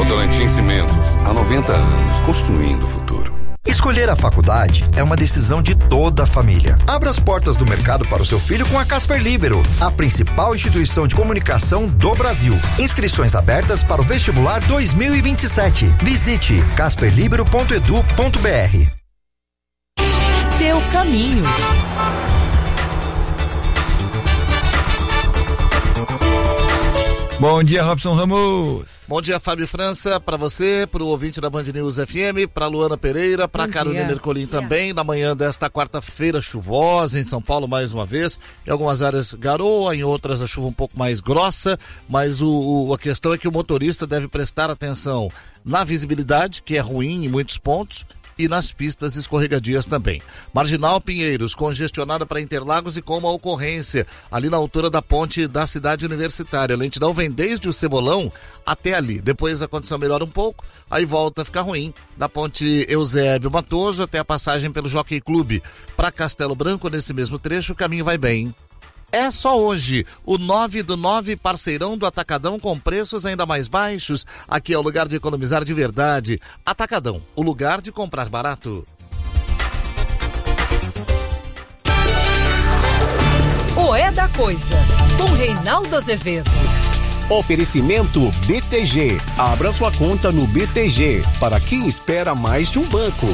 Votorantim Cimentos, há 90 anos, construindo o futuro. Escolher a faculdade é uma decisão de toda a família. Abra as portas do mercado para o seu filho com a Casper Libero, a principal instituição de comunicação do Brasil. Inscrições abertas para o vestibular 2027. Visite casperlibero.edu.br. Seu caminho. Bom dia, Robson Ramos. Bom dia, Fábio França, para você, para o ouvinte da Band News FM, para Luana Pereira, para Carolina Ercolim também. Na manhã desta quarta-feira, chuvosa em São Paulo mais uma vez. Em algumas áreas garoa, em outras a chuva um pouco mais grossa, mas a questão é que o motorista deve prestar atenção na visibilidade, que é ruim em muitos pontos, e nas pistas escorregadias também. Marginal Pinheiros, congestionada para Interlagos e com uma ocorrência ali na altura da ponte da cidade universitária. A lentidão vem desde o Cebolão até ali. Depois a condição melhora um pouco, aí volta a ficar ruim. Da ponte Eusébio Matoso até a passagem pelo Jockey Clube. Para Castelo Branco, nesse mesmo trecho, o caminho vai bem. É só hoje, o 9 do 9 parceirão do Atacadão com preços ainda mais baixos. Aqui é o lugar de economizar de verdade. Atacadão, o lugar de comprar barato. O É da Coisa, com Reinaldo Azevedo. Oferecimento BTG. Abra sua conta no BTG, para quem espera mais de um banco.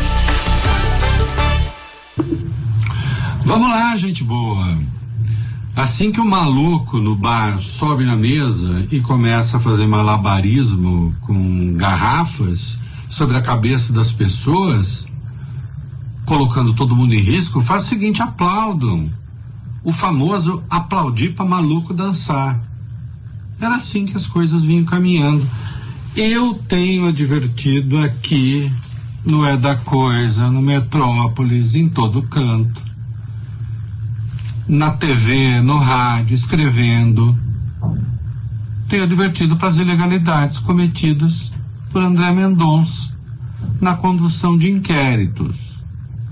Vamos lá, gente boa. Assim que o maluco no bar sobe na mesa e começa a fazer malabarismo com garrafas sobre a cabeça das pessoas, colocando todo mundo em risco, faz o seguinte: aplaudam. O famoso aplaudir para maluco dançar. Era assim que as coisas vinham caminhando. Eu tenho advertido aqui no É da Coisa, no Metrópolis, em todo canto, na TV, no rádio, escrevendo, tenho advertido para as ilegalidades cometidas por André Mendonça na condução de inquéritos.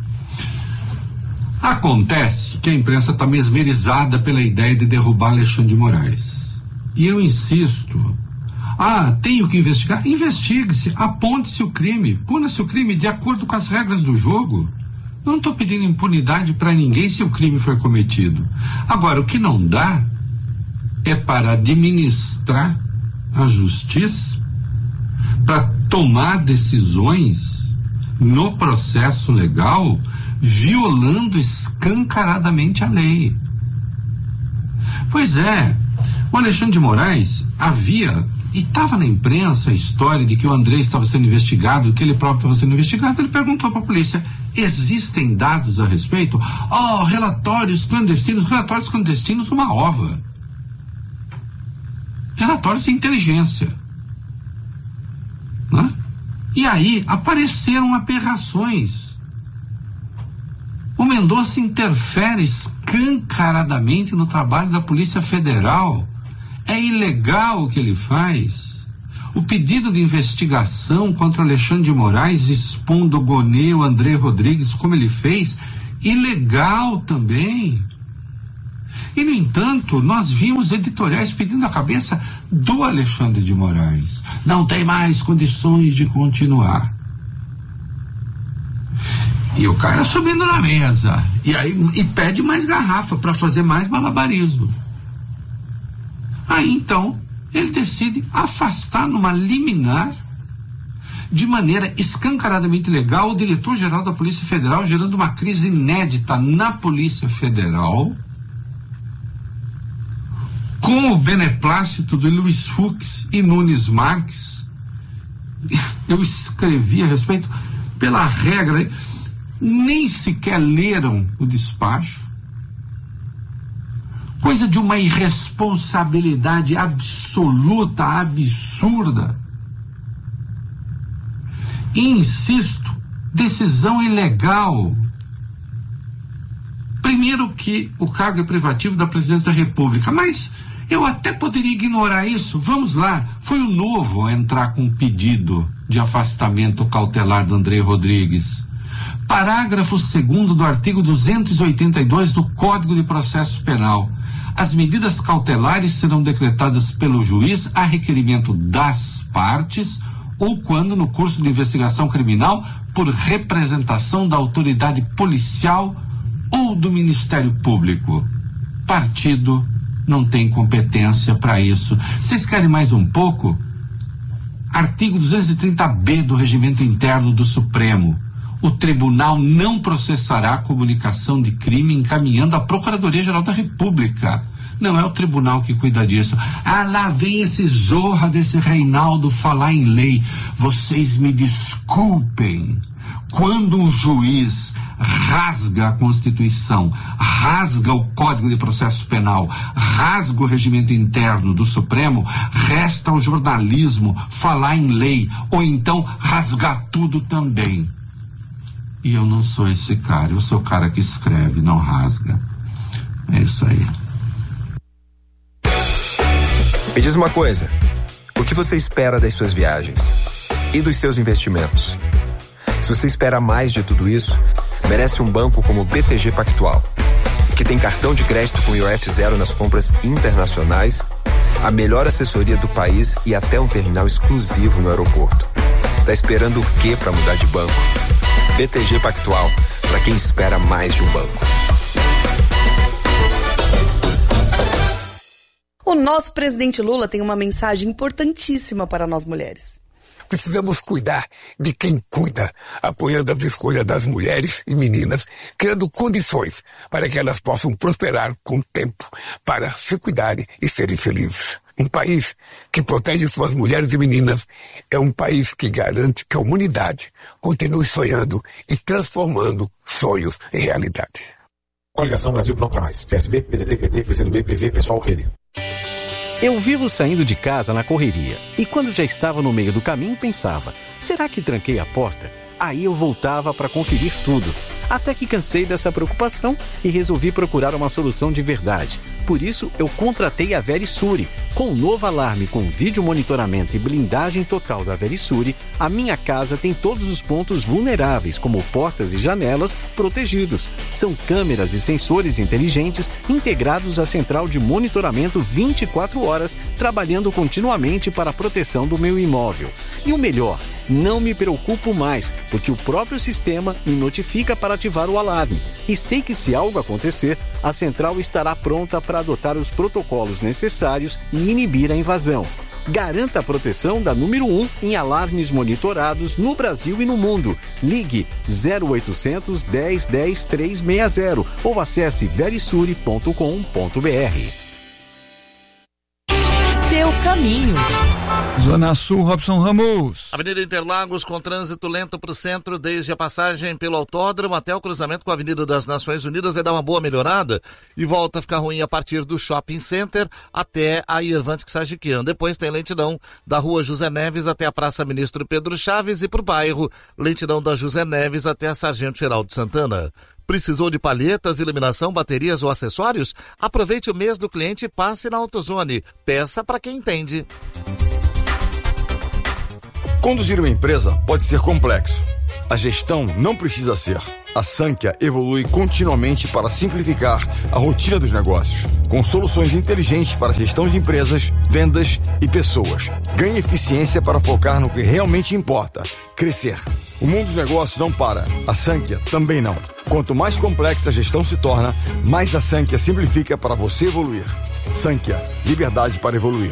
Acontece que a imprensa está mesmerizada pela ideia de derrubar Alexandre de Moraes. E eu insisto, tenho que investigar? Investigue-se, aponte-se o crime, puna-se o crime de acordo com as regras do jogo. Eu não estou pedindo impunidade para ninguém se o crime foi cometido. Agora, o que não dá é para administrar a justiça, para tomar decisões no processo legal, violando escancaradamente a lei. Pois é, o Alexandre de Moraes havia, e estava na imprensa a história de que o André estava sendo investigado, que ele próprio estava sendo investigado. Ele perguntou para a polícia: existem dados a respeito? Relatórios clandestinos, uma ova. Relatórios de inteligência. Né? E aí apareceram aberrações. O Mendonça interfere escancaradamente no trabalho da Polícia Federal. É ilegal o que ele faz. O pedido de investigação contra Alexandre de Moraes, expondo o Gonê, o André Rodrigues, como ele fez, ilegal também. E, no entanto, nós vimos editoriais pedindo a cabeça do Alexandre de Moraes. Não tem mais condições de continuar. E o cara subindo na mesa. E pede mais garrafa para fazer mais malabarismo. Aí, então, ele decide afastar numa liminar, de maneira escancaradamente ilegal, o diretor-geral da Polícia Federal, gerando uma crise inédita na Polícia Federal, com o beneplácito de Luiz Fux e Nunes Marques. Eu escrevi a respeito, pela regra, nem sequer leram o despacho. Coisa de uma irresponsabilidade absoluta, absurda. E insisto, decisão ilegal. Primeiro que o cargo é privativo da Presidência da República, mas eu até poderia ignorar isso. Vamos lá, foi o Novo a entrar com um pedido de afastamento cautelar do André Rodrigues. Parágrafo 2º do artigo 282 do Código de Processo Penal. As medidas cautelares serão decretadas pelo juiz a requerimento das partes ou quando, no curso de investigação criminal, por representação da autoridade policial ou do Ministério Público. Partido não tem competência para isso. Vocês querem mais um pouco? Artigo 230B do Regimento Interno do Supremo. O tribunal não processará a comunicação de crime encaminhando à Procuradoria-Geral da República. Não é o tribunal que cuida disso. Ah, lá vem esse zorra desse Reinaldo falar em lei. Vocês me desculpem. Quando um juiz rasga a Constituição, rasga o Código de Processo Penal, rasga o regimento interno do Supremo, resta ao jornalismo falar em lei, ou então rasgar tudo também. E eu não sou esse cara, eu sou o cara que escreve, não rasga. É isso aí. Me diz uma coisa, o que você espera das suas viagens e dos seus investimentos? Se você espera mais de tudo isso, merece um banco como o BTG Pactual, que tem cartão de crédito com IOF zero nas compras internacionais, a melhor assessoria do país e até um terminal exclusivo no aeroporto. Tá esperando o quê para mudar de banco? BTG Pactual, para quem espera mais de um banco. O nosso presidente Lula tem uma mensagem importantíssima para nós mulheres. Precisamos cuidar de quem cuida, apoiando as escolhas das mulheres e meninas, criando condições para que elas possam prosperar com o tempo, para se cuidarem e serem felizes. Um país que protege suas mulheres e meninas é um país que garante que a humanidade continue sonhando e transformando sonhos em realidade. Coligação Brasil Pronto pra Mais. PSB, PDT, PT, PCdoB, PV, Pessoal, Rede. Eu vivo saindo de casa na correria e quando já estava no meio do caminho pensava, será que tranquei a porta? Aí eu voltava para conferir tudo, até que cansei dessa preocupação e resolvi procurar uma solução de verdade. Por isso eu contratei a Verisure. Com o novo alarme com vídeo monitoramento e blindagem total da Verisure, a minha casa tem todos os pontos vulneráveis, como portas e janelas, protegidos. São câmeras e sensores inteligentes integrados à central de monitoramento 24 horas, trabalhando continuamente para a proteção do meu imóvel. E o melhor, não me preocupo mais, porque o próprio sistema me notifica para ativar o alarme. E sei que se algo acontecer, a central estará pronta para adotar os protocolos necessários e inibir a invasão. Garanta a proteção da número 1 em alarmes monitorados no Brasil e no mundo. Ligue 0800 10 10 360 ou acesse verisure.com.br. Seu caminho. Zona Sul, Robson Ramos. Avenida Interlagos com trânsito lento para o centro, desde a passagem pelo autódromo até o cruzamento com a Avenida das Nações Unidas, vai dar uma boa melhorada e volta a ficar ruim a partir do Shopping Center até a Irvante Sagiquian. Depois tem lentidão da Rua José Neves até a Praça Ministro Pedro Chaves e para o bairro, lentidão da José Neves até a Sargento Geraldo Santana. Precisou de palhetas, iluminação, baterias ou acessórios? Aproveite o mês do cliente e passe na AutoZone. Peça para quem entende. Conduzir uma empresa pode ser complexo. A gestão não precisa ser. A Sankhya evolui continuamente para simplificar a rotina dos negócios, com soluções inteligentes para a gestão de empresas, vendas e pessoas. Ganhe eficiência para focar no que realmente importa: crescer. O mundo dos negócios não para. A Sankhya também não. Quanto mais complexa a gestão se torna, mais a Sankhya simplifica para você evoluir. Sankhya, liberdade para evoluir.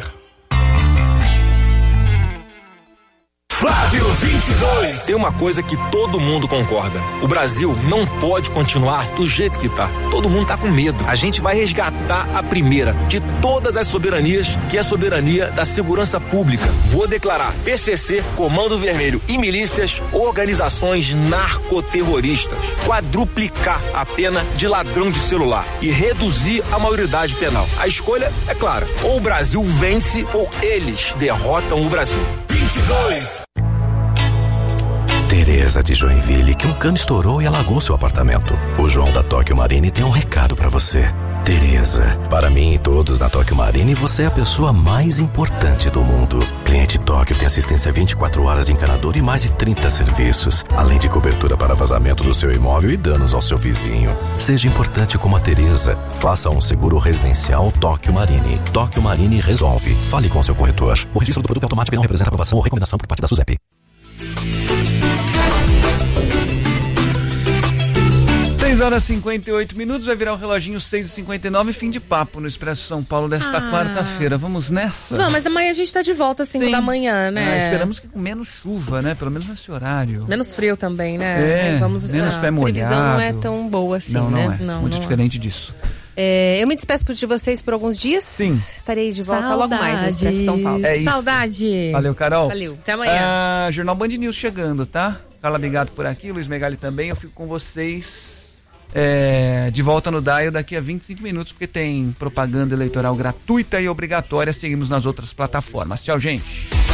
Flávio 22. Tem uma coisa que todo mundo concorda: o Brasil não pode continuar do jeito que tá. Todo mundo tá com medo. A gente vai resgatar a primeira de todas as soberanias, que é a soberania da segurança pública. Vou declarar PCC, Comando Vermelho e milícias organizações narcoterroristas. Quadruplicar a pena de ladrão de celular e reduzir a maioridade penal. A escolha é clara: ou o Brasil vence ou eles derrotam o Brasil. 22. Tereza de Joinville, que um cano estourou e alagou seu apartamento. O João da Tóquio Marine tem um recado pra você. Tereza, para mim e todos na Tóquio Marine, você é a pessoa mais importante do mundo. Cliente Tóquio tem assistência 24 horas de encanador e mais de 30 serviços, além de cobertura para vazamento do seu imóvel e danos ao seu vizinho. Seja importante como a Tereza. Faça um seguro residencial Tóquio Marine. Tóquio Marine resolve. Fale com seu corretor. O registro do produto é automático e não representa aprovação ou recomendação por parte da SUSEP. 6h58, vai virar o reloginho 6h59, fim de papo no Expresso São Paulo desta quarta-feira. Vamos nessa? Vamos, mas amanhã a gente tá de volta às 5 da manhã, né? Esperamos que com menos chuva, né? Pelo menos nesse horário. Menos frio também, né? Vamos menos pé molhado. A previsão não é tão boa assim, né? Não, muito diferente disso. Eu me despeço de vocês por alguns dias. Sim. Estarei de volta logo mais no Expresso São Paulo. É isso. Saudade. Valeu, Carol. Valeu. Até amanhã. Jornal Band News chegando, tá? Carla Bigato por aqui, Luiz Megali também. Eu fico com vocês de volta no Dial daqui a 25 minutos, porque tem propaganda eleitoral gratuita e obrigatória. Seguimos nas outras plataformas. Tchau, gente.